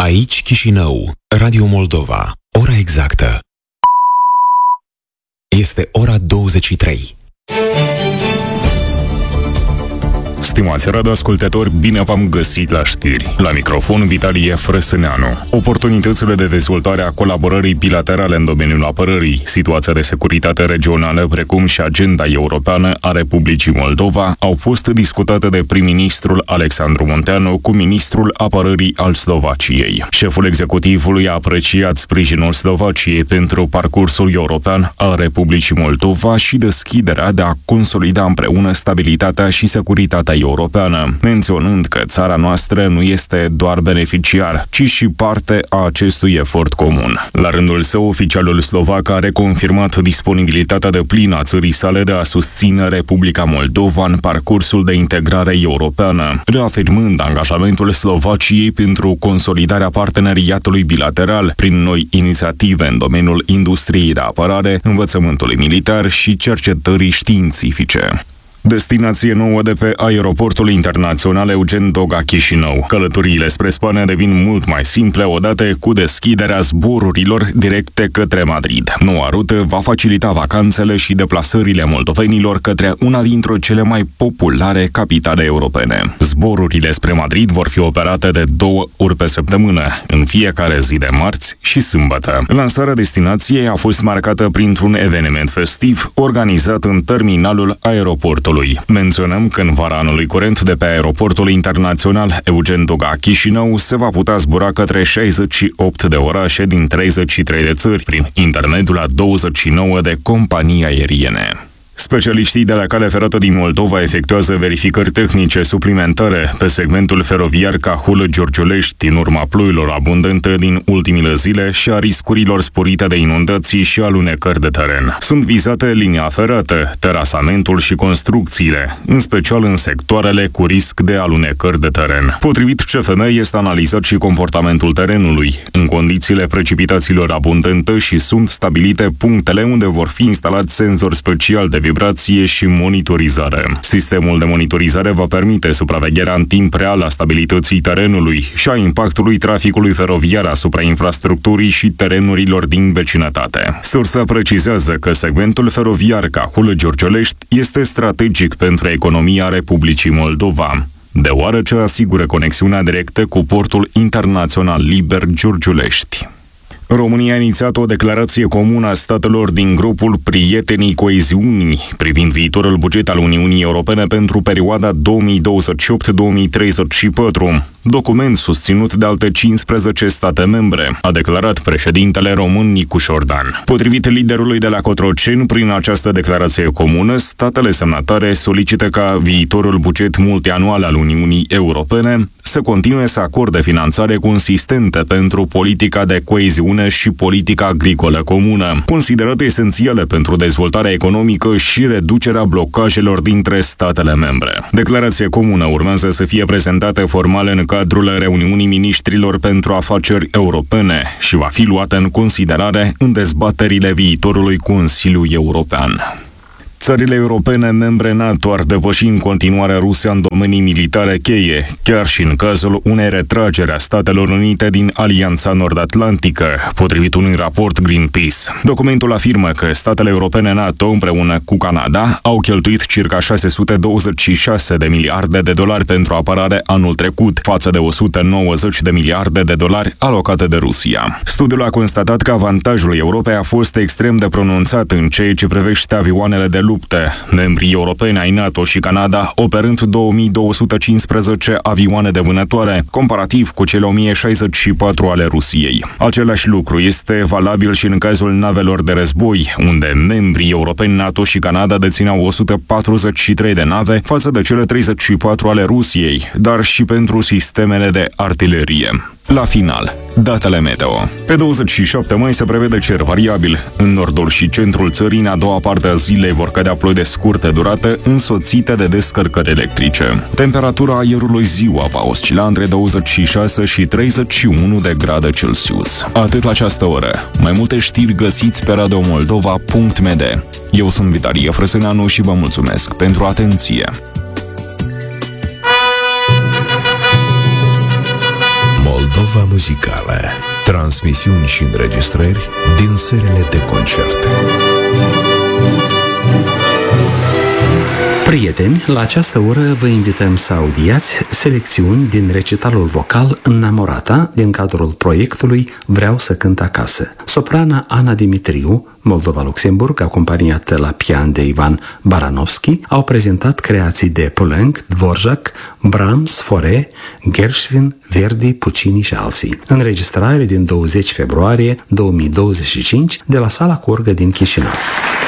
Aici Chișinău, Radio Moldova. Ora exactă este ora 23. Stimați radioascultători, bine v-am găsit la știri. La microfon, Vitalie Frăsâneanu. Oportunitățile de dezvoltare a colaborării bilaterale în domeniul apărării, situația de securitate regională, precum și agenda europeană a Republicii Moldova, au fost discutate de prim-ministrul Alexandru Munteanu cu ministrul apărării al Slovaciei. Șeful executivului a apreciat sprijinul Slovaciei pentru parcursul european al Republicii Moldova și deschiderea de a consolida împreună stabilitatea și securitatea europeană, menționând că țara noastră nu este doar beneficiar, ci și parte a acestui efort comun. La rândul său, oficialul slovac a reconfirmat disponibilitatea deplină a țării sale de a susține Republica Moldova în parcursul de integrare europeană, reafirmând angajamentul Slovaciei pentru consolidarea parteneriatului bilateral prin noi inițiative în domeniul industriei de apărare, învățământului militar și cercetării științifice. Destinație nouă de pe aeroportul internațional Eugen Doga Chișinău. Călătoriile spre Spania devin mult mai simple odată cu deschiderea zborurilor directe către Madrid. Noua rută va facilita vacanțele și deplasările moldovenilor către una dintre cele mai populare capitale europene. Zborurile spre Madrid vor fi operate de 2 ori pe săptămână, în fiecare zi de marți și sâmbătă. Lansarea destinației a fost marcată printr-un eveniment festiv organizat în terminalul aeroportului. Menționăm că în vara anului curent de pe aeroportul internațional Eugen Doga Chișinău se va putea zbura către 68 de orașe din 33 de țări prin intermediul a 29 de companii aeriene. Specialiștii de la Calea Ferată din Moldova efectuează verificări tehnice suplimentare pe segmentul feroviar Cahul-Giurgiulești în urma ploilor abundente din ultimile zile și a riscurilor sporite de inundații și alunecări de teren. Sunt vizate linia ferată, terasamentul și construcțiile, în special în sectoarele cu risc de alunecări de teren. Potrivit CFM, este analizat și comportamentul terenului, în condițiile precipitațiilor abundente și sunt stabilite punctele unde vor fi instalați senzori special de vibrație și monitorizare. Sistemul de monitorizare va permite supravegherea în timp real a stabilității terenului și a impactului traficului feroviar asupra infrastructurii și terenurilor din vecinătate. Sursa precizează că segmentul feroviar Cahul-Giurgiulești este strategic pentru economia Republicii Moldova, deoarece asigură conexiunea directă cu portul internațional liber Giurgiulești. România a inițiat o declarație comună a statelor din grupul Prietenii Coeziunii privind viitorul buget al Uniunii Europene pentru perioada 2028-2034, document susținut de alte 15 state membre, a declarat președintele român Nicu Șordan. Potrivit liderului de la Cotroceni, prin această declarație comună, statele semnatare solicită ca viitorul buget multianual al Uniunii Europene să continue să acorde finanțare consistentă pentru politica de coeziune și politica agricolă comună, considerate esențiale pentru dezvoltarea economică și reducerea blocajelor dintre statele membre. Declarația comună urmează să fie prezentată formal în cadrul reuniunii miniștrilor pentru afaceri europene și va fi luată în considerare în dezbaterile viitorului Consiliu European. Țările europene membre NATO ar depăși în continuare Rusia în domenii militare cheie, chiar și în cazul unei retrageri a Statelor Unite din Alianța Nord-Atlantică, potrivit unui raport Greenpeace. Documentul afirmă că statele europene NATO, împreună cu Canada, au cheltuit circa 626 de miliarde de dolari pentru apărare anul trecut, față de 190 de miliarde de dolari alocate de Rusia. Studiul a constatat că avantajul Europei a fost extrem de pronunțat în ceea ce privește avioanele de luptă, membrii europeni ai NATO și Canada operând 2215 avioane de vânătoare, comparativ cu cele 1064 ale Rusiei. Același lucru este valabil și în cazul navelor de război, unde membrii europeni NATO și Canada dețineau 143 de nave față de cele 34 ale Rusiei, dar și pentru sistemele de artilerie. La final, datele meteo. Pe 27 mai se prevede cer variabil. În nordul și centrul țării, în a doua parte a zilei vor cădea ploi de scurtă durată, însoțite de descărcări electrice. Temperatura aerului ziua va oscila între 26 și 31 de grade Celsius. Atât la această oră. Mai multe știri găsiți pe radiomoldova.md. Eu sunt Vitalie Frăsâneanu și vă mulțumesc pentru atenție. Moldova Moldova Muzicală. Transmisiuni și înregistrări din serile de concerte. Prieteni, la această oră vă invităm să audiați selecțiuni din recitalul vocal Înamorata din cadrul proiectului Vreau să cânt acasă. Soprana Ana Dimitriu, Moldova-Luxemburg, acompaniată la pian de Ivan Baranovski, au prezentat creații de Poulenc, Dvorak, Brahms, Fauré, Gershwin, Verdi, Puccini și alții. Înregistrare din 20 februarie 2025 de la Sala Corgă din Chișinău.